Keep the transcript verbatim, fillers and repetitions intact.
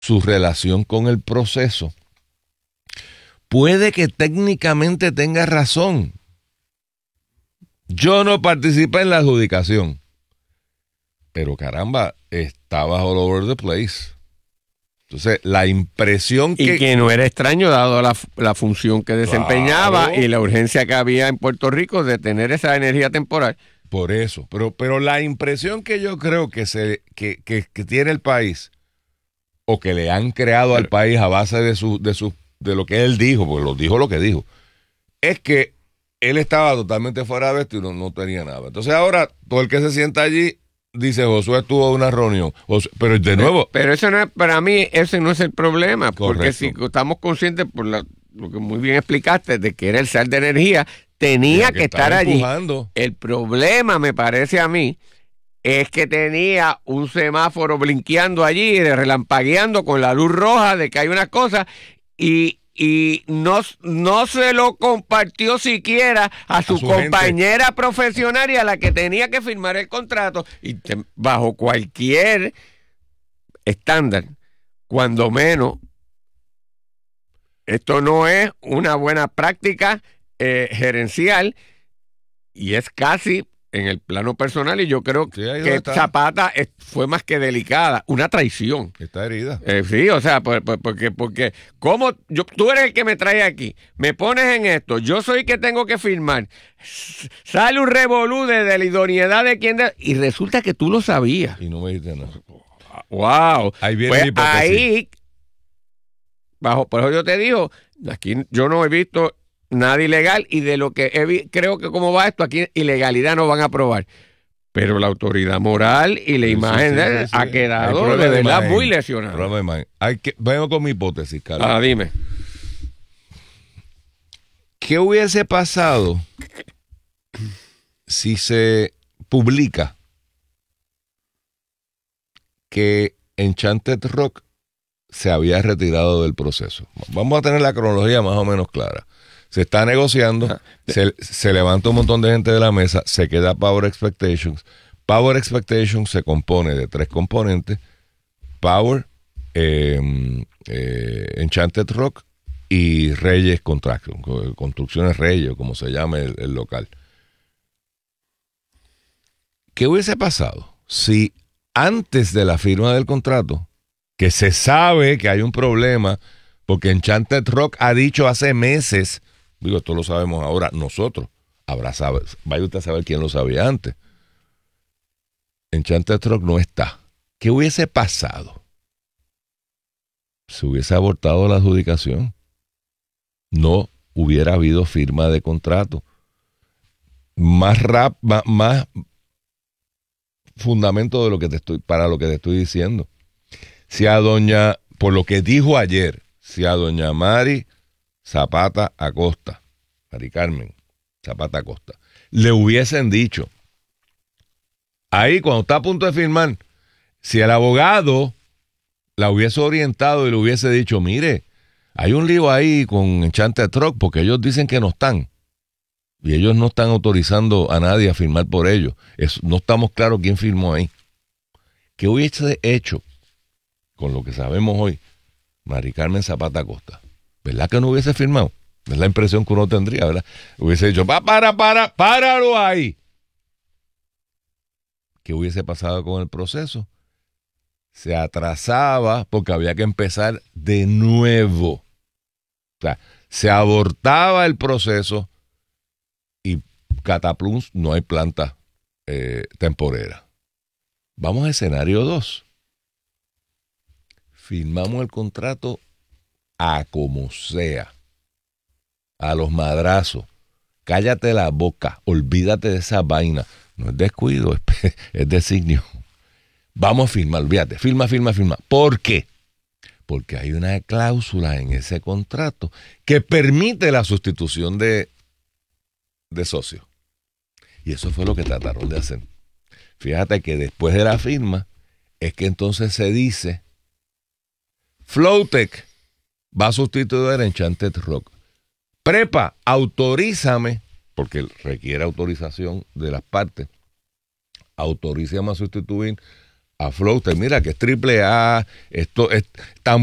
su relación con el proceso, puede que técnicamente tenga razón. Yo no participé en la adjudicación, pero caramba, estaba all over the place. Entonces, la impresión que... Y que no era extraño dado la, la función que desempeñaba, claro, y la urgencia que había en Puerto Rico de tener esa energía temporal. Por eso, pero, pero la impresión que yo creo que, se, que, que, que tiene el país, o que le han creado al país a base de, su, de, su, de lo que él dijo, porque lo dijo lo que dijo, es que él estaba totalmente fuera de esto y no, no tenía nada. Entonces ahora, todo el que se sienta allí dice, Josué estuvo en una reunión. Josué, pero de nuevo... Pero, pero eso no es, para mí, ese no es el problema. Correcto. Porque si estamos conscientes, por la, lo que muy bien explicaste, de que era el sal de energía, tenía que, que estar allí. Empujando. El problema, me parece a mí, es que tenía un semáforo blinqueando allí, de relampagueando con la luz roja de que hay una cosa, y... y no, no se lo compartió siquiera a su, a su compañera gente. profesional y a la que tenía que firmar el contrato. Y te, bajo cualquier estándar, cuando menos, esto no es una buena práctica eh, gerencial, y es casi en el plano personal, y yo creo sí, que Zapata es, fue más que delicada, una traición. Está herida. Eh, sí, o sea, por, por, porque, porque ¿cómo? Yo, tú eres el que me trae aquí, me pones en esto, yo soy el que tengo que firmar, sale un revolú de, de la idoneidad de quien, de, y resulta que tú lo sabías. Y no me dijiste nada. Wow. Ahí viene pues mi hipótesis. Ahí, bajo, por eso yo te digo, aquí yo no he visto nada ilegal, y de lo que he, creo que como va esto, aquí ilegalidad no van a probar. Pero la autoridad moral y la sí, imagen sí, sí, sí, ha sí. quedado de verdad imagen, muy lesionada. Hay que, vengo con mi hipótesis, Carlos. Ah, dime. ¿Qué hubiese pasado si se publica que Enchanted Rock se había retirado del proceso? Vamos a tener la cronología más o menos clara. Se está negociando, se, se levanta un montón de gente de la mesa, se queda Power Expectations. Power Expectations se compone de tres componentes: Power, eh, eh, Enchanted Rock y Reyes Construction, Construcciones Reyes, como se llama el, el local. ¿Qué hubiese pasado si antes de la firma del contrato, que se sabe que hay un problema, porque Enchanted Rock ha dicho hace meses, digo, esto lo sabemos ahora nosotros, habrá saber, vaya usted a saber quién lo sabía antes, Enchanted Rock no está? ¿Qué hubiese pasado? Se hubiese abortado la adjudicación, no hubiera habido firma de contrato. Más rap, más, más fundamento de lo que te estoy, para lo que te estoy diciendo. Si a doña, por lo que dijo ayer, si a doña Mari Zapata Acosta, Mari Carmen Zapata Acosta, le hubiesen dicho, ahí cuando está a punto de firmar, si el abogado la hubiese orientado y le hubiese dicho, mire, hay un lío ahí con Enchanted Rock porque ellos dicen que no están, y ellos no están autorizando a nadie a firmar por ellos, es, no estamos claros quién firmó ahí. ¿Qué hubiese hecho con lo que sabemos hoy Mari Carmen Zapata Acosta? ¿Verdad que no hubiese firmado? Es la impresión que uno tendría, ¿verdad? Hubiese dicho, pa, para, para, páralo ahí. ¿Qué hubiese pasado con el proceso? Se atrasaba porque había que empezar de nuevo. O sea, se abortaba el proceso y cataplum, no hay planta eh, temporera. Vamos a escenario dos. Firmamos el contrato a como sea, a los madrazos. Cállate la boca, olvídate de esa vaina. No es descuido, es, es designio. Vamos a firmar, olvídate, firma, firma, firma. ¿Por qué? Porque hay una cláusula en ese contrato que permite la sustitución de, de socios. Y eso fue lo que trataron de hacer. Fíjate que después de la firma es que entonces se dice, Flowtech va a sustituir a Enchanted Rock. Prepa, autorízame, porque requiere autorización de las partes, autorízame a sustituir a Flow, usted mira que es triple A, esto es tan